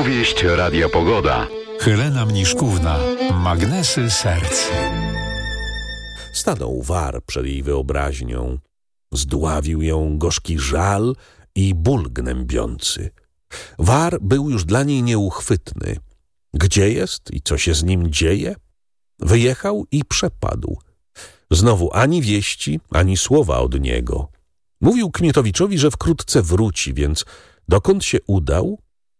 Opowieść Radia Pogoda. Helena Mniszkówna. Magnesy serc. Stanął war przed jej wyobraźnią. Zdławił ją gorzki żal i ból gnębiący. War był już dla niej nieuchwytny. Gdzie jest i co się z nim dzieje? Wyjechał i przepadł. Znowu ani wieści, ani słowa od niego. Mówił Kmietowiczowi, że wkrótce wróci, więc dokąd się udał?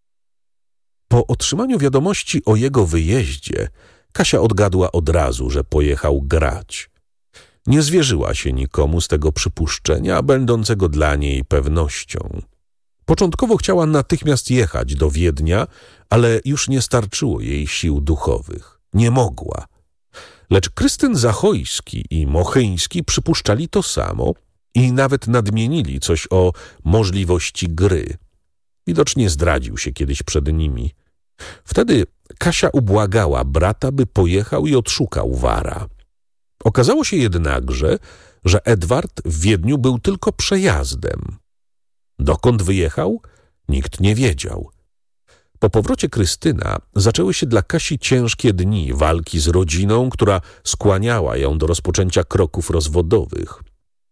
Po otrzymaniu wiadomości o jego wyjeździe, Kasia odgadła od razu, że pojechał grać. Nie zwierzyła się nikomu z tego przypuszczenia, będącego dla niej pewnością. Początkowo chciała natychmiast jechać do Wiednia, ale już nie starczyło jej sił duchowych. Nie mogła. Lecz Krystyn Zachojski i Mochyński przypuszczali to samo i nawet nadmienili coś o możliwości gry. Widocznie zdradził się kiedyś przed nimi. Wtedy Kasia ubłagała brata, by pojechał i odszukał wara. Okazało się jednakże, że Edward w Wiedniu był tylko przejazdem. Dokąd wyjechał? Nikt nie wiedział. Po powrocie Krystyna zaczęły się dla Kasi ciężkie dni walki z rodziną, która skłaniała ją do rozpoczęcia kroków rozwodowych.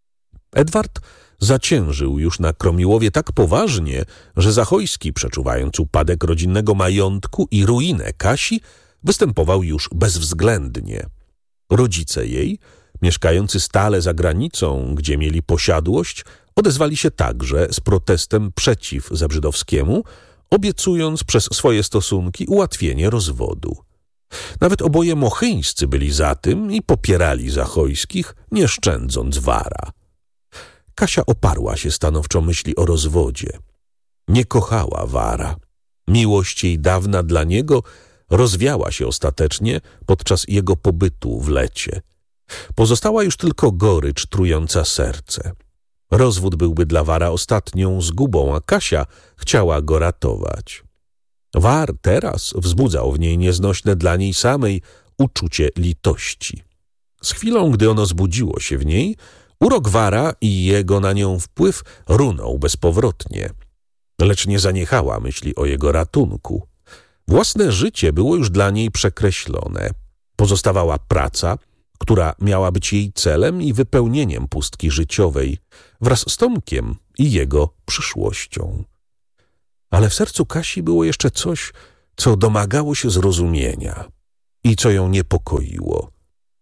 Edward zaciężył już na Kromiłowie tak poważnie, że Zachojski, przeczuwając upadek rodzinnego majątku i ruinę Kasi, występował już bezwzględnie. Rodzice jej, mieszkający stale za granicą, gdzie mieli posiadłość, odezwali się także z protestem przeciw Zebrzydowskiemu, obiecując przez swoje stosunki ułatwienie rozwodu. Nawet oboje Mochyńscy byli za tym i popierali Zachojskich, nie szczędząc wara. Kasia oparła się stanowczo myśli o rozwodzie. Nie kochała wara. Miłość jej dawna dla niego rozwiała się ostatecznie podczas jego pobytu w Lecie. Pozostała już tylko gorycz trująca serce. Rozwód byłby dla wara ostatnią zgubą, a Kasia chciała go ratować. War teraz wzbudzał w niej nieznośne dla niej samej uczucie litości. Z chwilą, gdy ono zbudziło się w niej, urok wara i jego na nią wpływ runął bezpowrotnie. Lecz nie zaniechała myśli o jego ratunku. Własne życie było już dla niej przekreślone. Pozostawała praca, która miała być jej celem i wypełnieniem pustki życiowej, wraz z Tomkiem i jego przyszłością. Ale w sercu Kasi było jeszcze coś, co domagało się zrozumienia i co ją niepokoiło.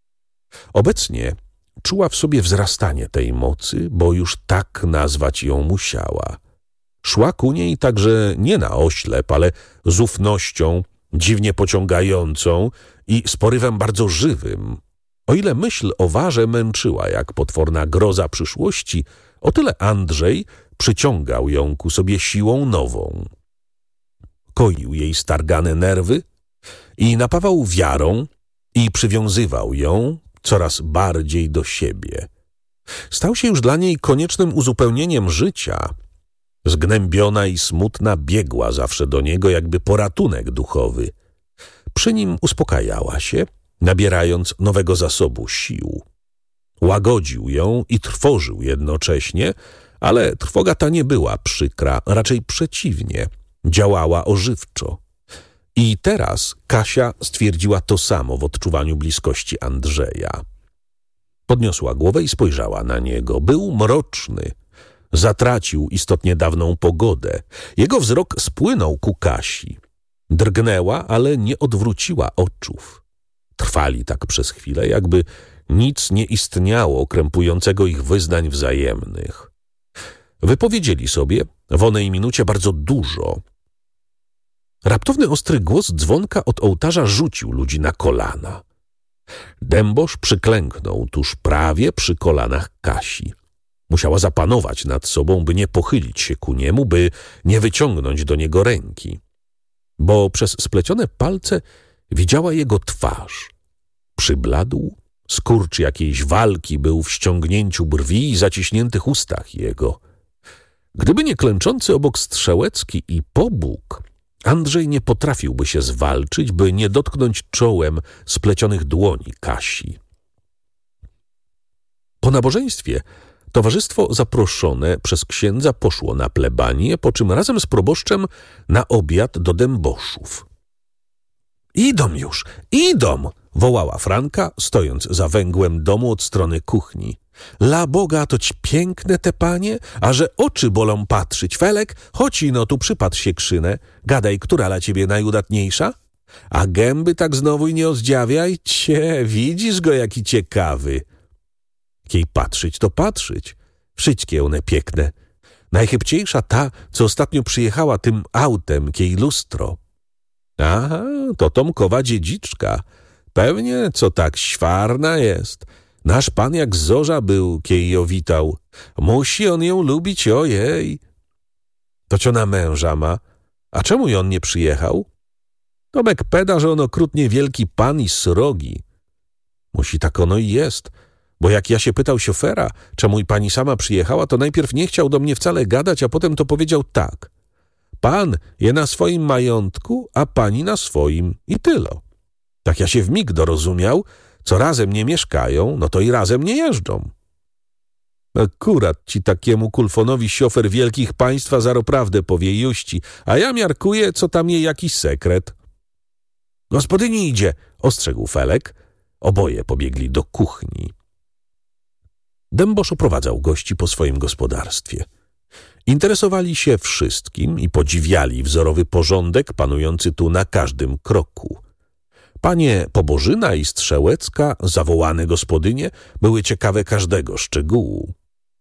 Obecnie czuła w sobie wzrastanie tej mocy, bo już tak nazwać ją musiała. Szła ku niej także nie na oślep, ale z ufnością, dziwnie pociągającą i z porywem bardzo żywym. O ile myśl o warze męczyła jak potworna groza przyszłości, o tyle Andrzej przyciągał ją ku sobie siłą nową. Koił jej stargane nerwy i napawał wiarą i przywiązywał ją coraz bardziej do siebie. Stał się już dla niej koniecznym uzupełnieniem życia. Zgnębiona i smutna biegła zawsze do niego jakby po ratunek duchowy. Przy nim uspokajała się, nabierając nowego zasobu sił. Łagodził ją i trwożył jednocześnie, ale trwoga ta nie była przykra, raczej przeciwnie, działała ożywczo. I teraz Kasia stwierdziła to samo w odczuwaniu bliskości Andrzeja. Podniosła głowę i spojrzała na niego. Był mroczny. Zatracił istotnie dawną pogodę. Jego wzrok spłynął ku Kasi. Drgnęła, ale nie odwróciła oczów. Trwali tak przez chwilę, jakby nic nie istniało krępującego ich wyznań wzajemnych. Wypowiedzieli sobie w onej minucie bardzo dużo. Raptowny ostry głos dzwonka od ołtarza rzucił ludzi na kolana. Dębosz przyklęknął tuż prawie przy kolanach Kasi. Musiała zapanować nad sobą, by nie pochylić się ku niemu, by nie wyciągnąć do niego ręki. Bo przez splecione palce widziała jego twarz. Przybladł, skurcz jakiejś walki był w ściągnięciu brwi i zaciśniętych ustach jego. Gdyby nie klęczący obok Strzałecki i Pobóg, Andrzej nie potrafiłby się zwalczyć, by nie dotknąć czołem splecionych dłoni Kasi. Po nabożeństwie Towarzystwo zaproszone przez księdza poszło na plebanię, po czym razem z proboszczem na obiad do dęboszów. Idą już, idą! Wołała Franka, stojąc za węgłem domu od strony kuchni. La Boga, to ci piękne te panie, a że oczy bolą patrzyć. Felek, chodź ino tu, przypatrz się krzynę. Gadaj, która dla ciebie najudatniejsza? A gęby tak znowu i nie ozdziawiaj. Widzisz go jaki ciekawy. Kiej patrzyć, to patrzyć. Wszystkie one piękne. Najchybciejsza ta, co ostatnio przyjechała tym autem, kiej lustro. Aha, to Tomkowa dziedziczka. Pewnie, co tak świarna jest. Nasz pan jak zorza był, kiej ją witał. Musi on ją lubić, ojej. To cio na męża ma. A czemu i on nie przyjechał? Tomek peda, że on okrutnie wielki pan i srogi. Musi tak ono i jest. Bo jak ja się pytał siofera, czemu i pani sama przyjechała, to najpierw nie chciał do mnie wcale gadać, a potem to powiedział tak. Pan je na swoim majątku, a pani na swoim i tylo. Tak ja się wmig dorozumiał, co razem nie mieszkają, no to i razem nie jeżdżą. Akurat ci takiemu kulfonowi siofer wielkich państwa zaro prawdę powie juści, a ja miarkuję, co tam je jakiś sekret. Gospodyni idzie, ostrzegł Felek. Oboje pobiegli do kuchni. Dębosz oprowadzał gości po swoim gospodarstwie. Interesowali się wszystkim i podziwiali wzorowy porządek panujący tu na każdym kroku. Panie Pobożyna i Strzełecka, zawołane gospodynie, były ciekawe każdego szczegółu.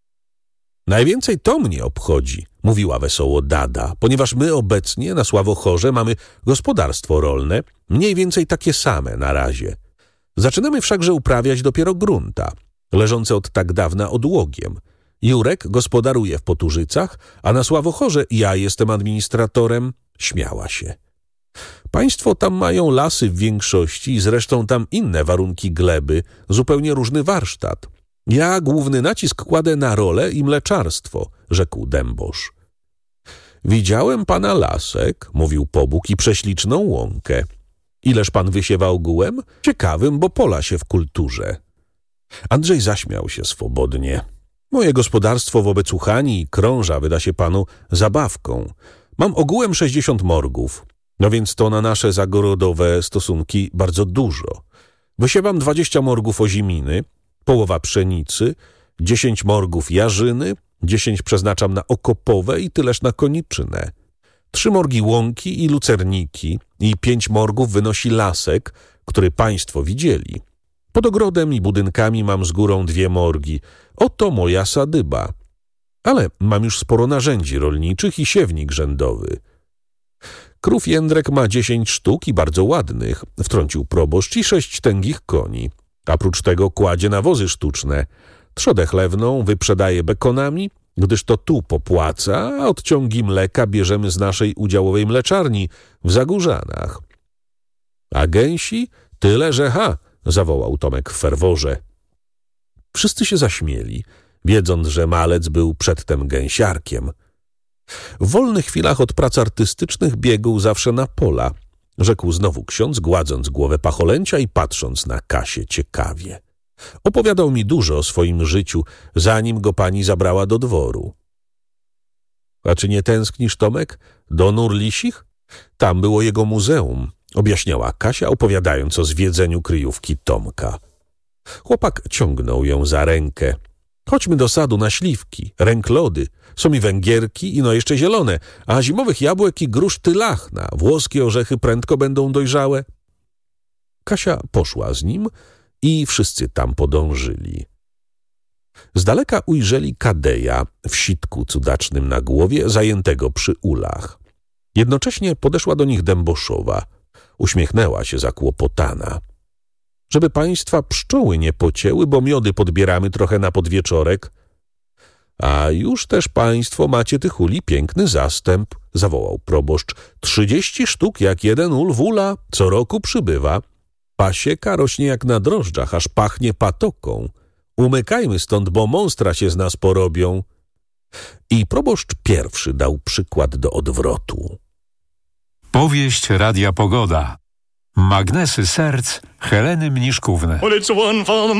Najwięcej to mnie obchodzi, mówiła wesoło Dada, ponieważ my obecnie na Sławochorze mamy gospodarstwo rolne, mniej więcej takie same na razie. Zaczynamy wszakże uprawiać dopiero grunta, leżące od tak dawna odłogiem. Jurek gospodaruje w Poturzycach, a na Sławochorze ja jestem administratorem. Śmiała się. Państwo tam mają lasy w większości i zresztą tam inne warunki gleby, zupełnie różny warsztat. Ja główny nacisk kładę na rolę i mleczarstwo, rzekł Dębosz. Widziałem pana lasek, mówił Pobóg, i prześliczną łąkę. Ileż pan wysiewa ogółem? Ciekawym, bo pola się w kulturze. Andrzej zaśmiał się swobodnie. Moje gospodarstwo wobec Uchani i Krąża wyda się panu zabawką. Mam ogółem 60 morgów. No więc to na nasze zagorodowe stosunki bardzo dużo. Wysiewam 20 morgów oziminy, połowa pszenicy, 10 morgów jarzyny, 10 przeznaczam na okopowe i tyleż na koniczynę. 3 morgi łąki i lucerniki i 5 morgów wynosi lasek, który państwo widzieli. Pod ogrodem i budynkami mam z górą 2 morgi. Oto moja sadyba. Ale mam już sporo narzędzi rolniczych i siewnik rzędowy. Krów Jędrek ma 10 sztuk i bardzo ładnych, wtrącił proboszcz, i 6 tęgich koni. A prócz tego kładzie nawozy sztuczne. Trzodę chlewną wyprzedaje bekonami, gdyż to tu popłaca, a odciągi mleka bierzemy z naszej udziałowej mleczarni w Zagórzanach. A gęsi? Tyle, że zawołał Tomek w ferworze. Wszyscy się zaśmieli, wiedząc, że malec był przedtem gęsiarkiem. W wolnych chwilach od prac artystycznych biegł zawsze na pola, rzekł znowu ksiądz, gładząc głowę pacholęcia i patrząc na Kasię ciekawie. Opowiadał mi dużo o swoim życiu, zanim go pani zabrała do dworu. A czy nie tęsknisz, Tomek, do Nór Lisich? Tam było jego muzeum, objaśniała Kasia, opowiadając o zwiedzeniu kryjówki Tomka. Chłopak ciągnął ją za rękę. Chodźmy do sadu na śliwki, ręklody. Są i węgierki, i no jeszcze zielone, a zimowych jabłek i grusz tylachna. Włoskie orzechy prędko będą dojrzałe. Kasia poszła z nim i wszyscy tam podążyli. Z daleka ujrzeli Kadeja w sitku cudacznym na głowie, zajętego przy ulach. Jednocześnie podeszła do nich Dęboszowa. Uśmiechnęła się zakłopotana. Żeby państwa pszczoły nie pocięły, bo miody podbieramy trochę na podwieczorek. A już też państwo macie tych uli piękny zastęp, zawołał proboszcz. 30 sztuk jak jeden ul w ula, co roku przybywa. Pasieka rośnie jak na drożdżach, aż pachnie patoką. Umykajmy stąd, bo monstra się z nas porobią. I proboszcz pierwszy dał przykład do odwrotu. Powieść Radia Pogoda. Magnesy serc Heleny Mniszkówny.